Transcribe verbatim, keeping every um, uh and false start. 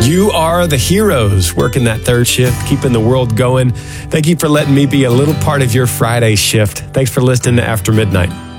You are the heroes working that third shift, keeping the world going. Thank you for letting me be a little part of your Friday shift. Thanks for listening to After Midnight.